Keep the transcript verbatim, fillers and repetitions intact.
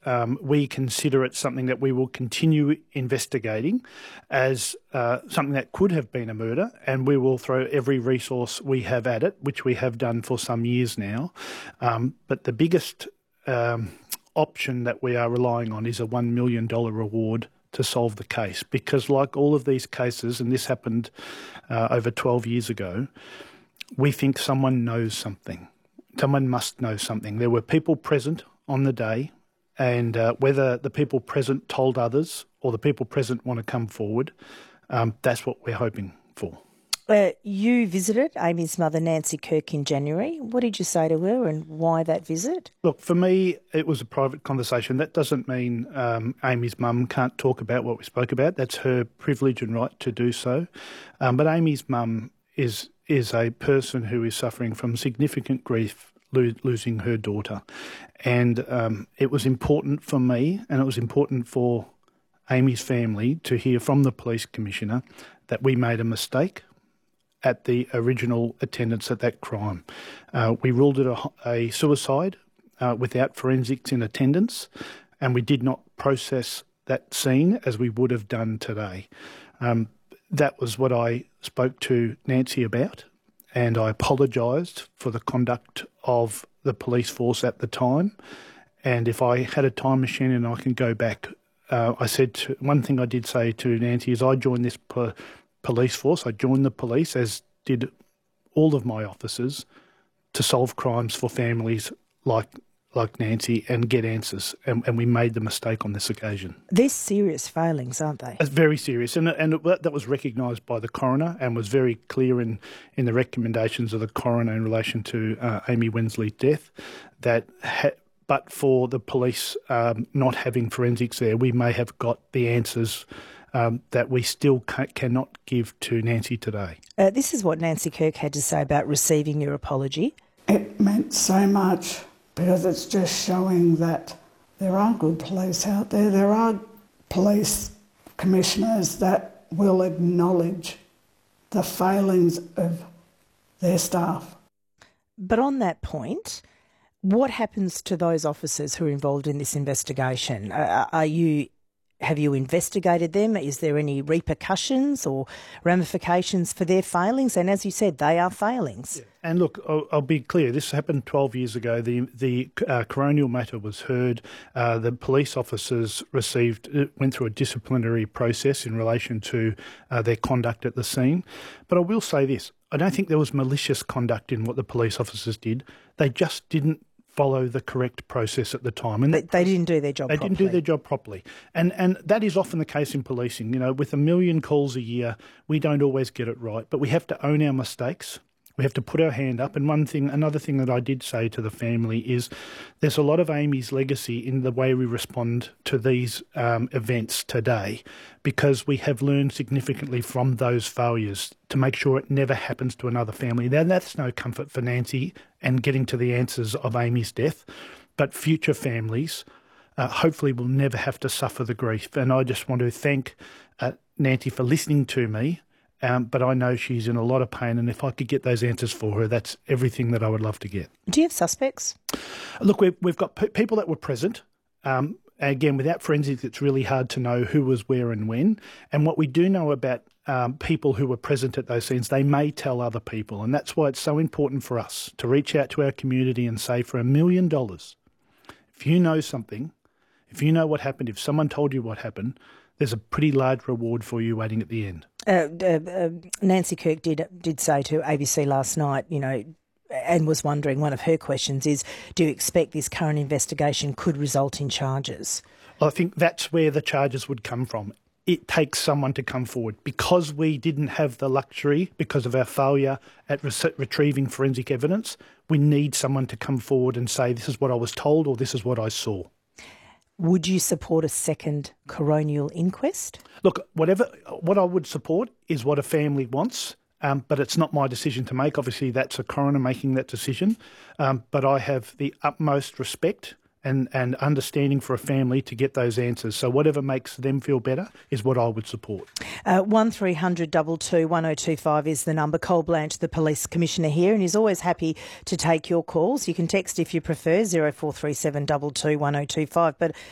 um, we consider it something that we will continue investigating as uh, something that could have been a murder, and we will throw every resource we have at it, which we have done for some years now. Um, but the biggest um, option that we are relying on is a one million dollars reward to solve the case, because like all of these cases, and this happened uh, over twelve years ago, we think someone knows something. Someone must know something. There were people present on the day, and uh, whether the people present told others or the people present want to come forward, um, that's what we're hoping for. Uh, you visited Amy's mother, Nancy Kirk, in January. What did you say to her and why that visit? Look, for me, it was a private conversation. That doesn't mean um, Amy's mum can't talk about what we spoke about. That's her privilege and right to do so. Um, but Amy's mum is is a person who is suffering from significant grief, lo- losing her daughter. And um, it was important for me, and it was important for Amy's family to hear from the police commissioner that we made a mistake at the original attendance at that crime. Uh, we ruled it a, a suicide uh, without forensics in attendance, and we did not process that scene as we would have done today. Um, that was what I spoke to Nancy about, and I apologised for the conduct of the police force at the time. And if I had a time machine and I can go back, uh, I said to, one thing I did say to Nancy is I joined this po- police force, I joined the police, as did all of my officers, to solve crimes for families like like Nancy and get answers. And, and we made the mistake on this occasion. They're serious failings, aren't they? It's very serious. And, and it, that was recognised by the coroner and was very clear in, in the recommendations of the coroner in relation to uh, Amy Wensley's death, that ha- but for the police um, not having forensics there, we may have got the answers Um, that we still ca- cannot give to Nancy today. Uh, this is what Nancy Kirk had to say about receiving your apology. It meant so much because it's just showing that there are good police out there. There are police commissioners that will acknowledge the failings of their staff. But on that point, what happens to those officers who are involved in this investigation? Uh, are you... Have you investigated them? Is there any repercussions or ramifications for their failings? And as you said, they are failings. Yeah. And look, I'll, I'll be clear, this happened twelve years ago. The the uh, coronial matter was heard. Uh, the police officers received, went through a disciplinary process in relation to uh, their conduct at the scene. But I will say this, I don't think there was malicious conduct in what the police officers did. They just didn't follow the correct process at the time. And they, they didn't do their job they properly. They didn't do their job properly. And and that is often the case in policing. You know, with a million calls a year, we don't always get it right, but we have to own our mistakes. We have to put our hand up. And one thing, another thing that I did say to the family is there's a lot of Amy's legacy in the way we respond to these um, events today, because we have learned significantly from those failures to make sure it never happens to another family. Now, that's no comfort for Nancy and getting to the answers of Amy's death, but future families uh, hopefully will never have to suffer the grief. And I just want to thank uh, Nancy for listening to me. Um, but I know she's in a lot of pain, and if I could get those answers for her, that's everything that I would love to get. Do you have suspects? Look, we've, we've got p- people that were present. Um, again, without forensics, it's really hard to know who was where and when. And what we do know about um, people who were present at those scenes, they may tell other people. And that's why it's so important for us to reach out to our community and say, for a million dollars, if you know something, if you know what happened, if someone told you what happened, there's a pretty large reward for you waiting at the end. Uh, uh, uh, Nancy Kirk did did say to A B C last night, you know, and was wondering, one of her questions is, do you expect this current investigation could result in charges? I think that's where the charges would come from. It takes someone to come forward. Because we didn't have the luxury, because of our failure at re- retrieving forensic evidence, we need someone to come forward and say, this is what I was told or this is what I saw. Would you support a second coronial inquest? Look, whatever, what I would support is what a family wants, um, but it's not my decision to make. Obviously, that's a coroner making that decision. Um, but I have the utmost respect and, and understanding for a family to get those answers. So whatever makes them feel better is what I would support. Uh, one three hundred two two one oh two five is the number. Cole Blanche, the Police Commissioner here, and he's always happy to take your calls. You can text if you prefer, zero four three seven two two one oh two five. But